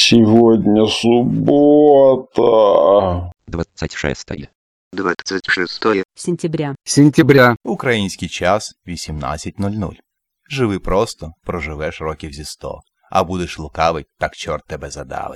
Сегодня суббота. 26 сентября. Український час 18:00. Живи просто, проживеш років зі 100. А будеш лукавий, так чорт тебе задавить.